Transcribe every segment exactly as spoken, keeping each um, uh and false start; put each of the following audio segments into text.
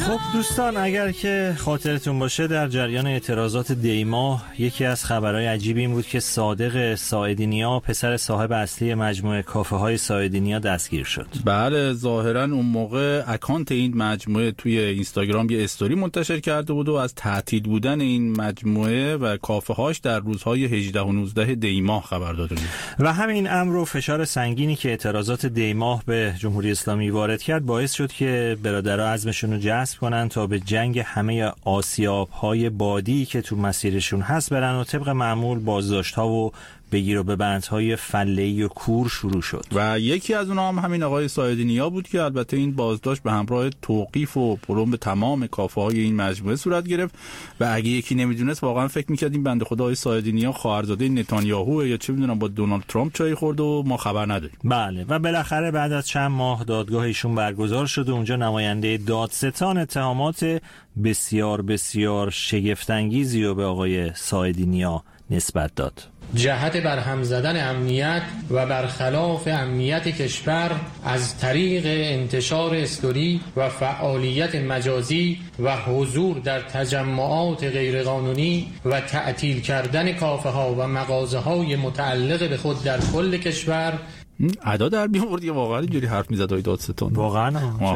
خب دوستان، اگر که خاطرتون باشه در جریان اعتراضات دیماه یکی از خبرهای عجیبی این بود که صادق ساعدینیا پسر صاحب اصلی مجموعه کافه های ساعدینیا دستگیر شد. بله، ظاهرا اون موقع اکانت این مجموعه توی اینستاگرام یه استوری منتشر کرده بود و از تعطیل بودن این مجموعه و کافه هاش در روزهای هجده و نوزده دیماه خبر داده بود. و همین امر و فشار سنگینی که اعتراضات دیماه به جمهوری اسلامی وارد کرد باعث شد که برادرها عزمشون رو جذب کنن تا به جنگ همه آسیاب‌های بادی که تو مسیرشون هست برن و طبق معمول بازداشت‌ها و بگیر و ببندهای فله‌ای و کور شروع شد. و یکی از اونها هم همین آقای ساعدینیا بود که البته این بازداشت به همراه توقیف و پلم به تمام کافه‌های این مجموعه صورت گرفت و اگه یکی نمیدونست واقعا فکر می‌کرد این بنده خدا آقای ساعدینیا خواهرزاده نتانیاهو یا چه می‌دونم با دونالد ترامپ چای خورد و ما خبر نداریم. بله، و بالاخره بعد از چند ماه دادگاه ایشون برگزار شد و اونجا نماینده دادستان اتهامات بسیار بسیار شگفت‌انگیزی رو به آقای ساعدینیا نسبت داد. جهت برهم زدن امنیت و برخلاف امنیت کشور از طریق انتشار استوری و فعالیت مجازی و حضور در تجمعات غیرقانونی و تعطیل کردن کافه ها و مغازه های متعلق به خود در کل کشور ادا در می‌آورد یا واقعا اینجوری حرف می‌زد آقای دادستان؟ واقعا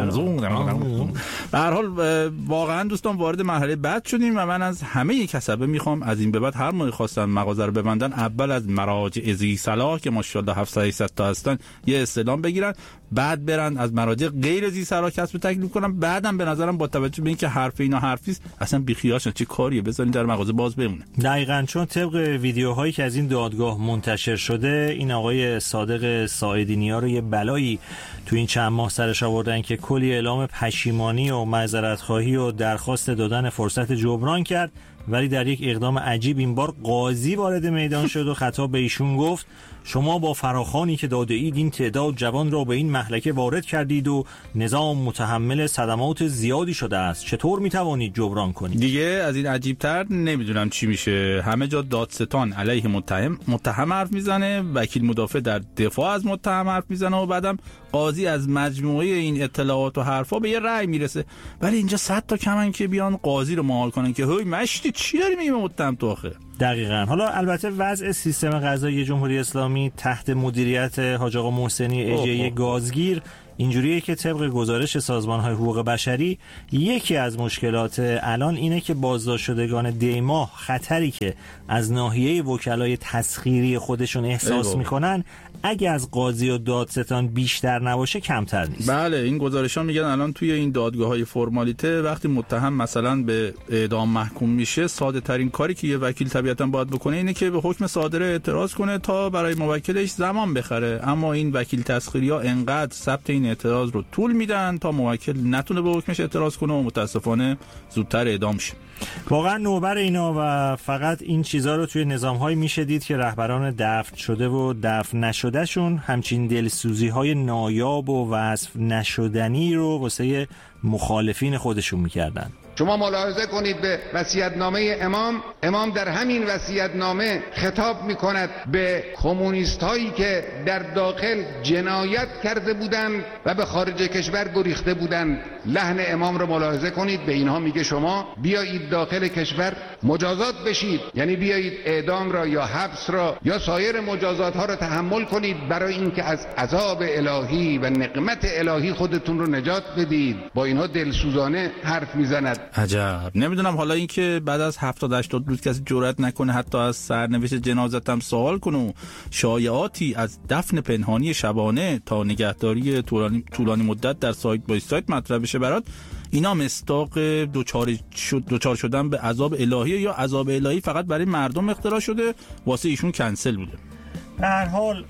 به هر حال واقعا دوستان وارد مرحله بعد شدیم و من از همه کسبه میخوام از این به بعد هر موقع خواستن مغازه رو ببندن اول از مراجع ذی صلاح که ماشاءالله هفتصد هشتصد تا هستن یه استعلام بگیرن، بعد برن از مراجع غیر ذی صلاح کسب تکلیف کنن، بعدم به نظرم با توجه به اینکه حرف اینا حرفی است اصلا بیخیالشن چه کاریه بذارین در مغازه باز بمونه. دقیقاً، چون طبق ویدیوهایی که از این دادگاه منتشر شده این آقای صادق ساعدینیا رو یه بلایی تو این چند ماه سرش آوردن که کلی اعلام پشیمانی و معذرت خواهی و درخواست دادن فرصت جبران کرد، ولی در یک اقدام عجیب این بار قاضی وارد میدان شد و خطاب به ایشون گفت شما با فراخوانی که داده اید این تعداد جوان را به این مهلکه وارد کردید و نظام متحمل صدمات زیادی شده است، چطور میتوانید جبران کنید؟ دیگه از این عجیبتر نمیدونم چی میشه. همه جا دادستان علیه متهم متهم حرف میزنه، وکیل مدافع در دفاع از متهم حرف میزنه و بعدم قاضی از مجموعه این اطلاعات و حرفا به یه رأی میرسه. ولی اینجا صد تا کمن که بیان قاضی رو مهار کنن که هی مشتی چی داری میگی متهم تو آخه. دقیقاً. حالا البته وضع سیستم قضایی جمهوری اسلامی تحت مدیریت حاج آقا محسنی اجهی گازگیر اینجوریه که طبق گزارش سازمان‌های حقوق بشری یکی از مشکلات الان اینه که بازداشت شدگان دیماه خطری که از ناحیه وکلای تسخیری خودشون احساس میکنن اگه از قاضی و دادستان بیشتر نباشه کمتر نیست. بله، این گزارش‌ها میگن الان توی این دادگاه‌های فرمالیته وقتی متهم مثلا به اعدام محکوم میشه ساده ترین کاری که یه وکیل طبیعتاً باید بکنه اینه که به حکم صادره اعتراض کنه تا برای موکلش زمان بخره، اما این وکیل تسخیری‌ها انقدر ثبت این اعتراض رو طول میدن تا موکل نتونه به حکمش اعتراض کنه و متاسفانه زودتر اعدام شه. واقعا نوبر اینا و فقط این چیزا رو توی نظام‌های میشه دید که رهبران دفن شده و دفن نشده شون همچین دلسوزی‌های نایاب و وصف نشدنی رو واسه مخالفین خودشون میکردن. شما ملاحظه کنید به وصیت‌نامه امام، امام در همین وصیت‌نامه خطاب می‌کند به کمونیست هایی که در داخل جنایت کرده بودند و به خارج کشور گریخته بودند. لحن امام رو ملاحظه کنید، به اینها میگه شما بیایید داخل کشور مجازات بشید، یعنی بیایید اعدام را یا حبس را یا سایر مجازات ها را تحمل کنید برای اینکه از عذاب الهی و نقمت الهی خودتون رو نجات بدید. با اینها دلسوزانه حرف میزند. عجب. نمیدونم حالا این که بعد از هفتاد هشتاد روز کسی جرئت نکنه حتی از سرنوشت جنازتم سوال کنه و شایعاتی از دفن پنهانی شبانه تا نگهداری طولانی, طولانی مدت در سایت با سایت مطرح بشه برات، اینا مصداق دوچار شد دوچار شدن به عذاب الهی یا عذاب الهی فقط برای مردم اختراع شده واسه ایشون کنسل بوده. به هر حال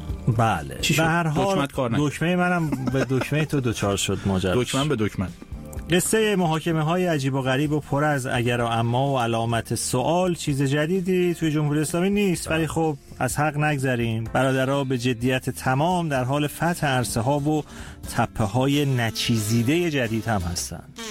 بله به هر حال دکمه منم به دکمه تو دوچار شد ماجرا. دکمه به دکمه. قصه محاکمه های عجیب و غریب و پر از اگر و اما و علامت سوال چیز جدیدی توی جمهوری اسلامی نیست، ولی خب از حق نگذریم. برادرها به جدیت تمام در حال فتح عرصه ها و تپه های نچیزیده جدید هم هستند.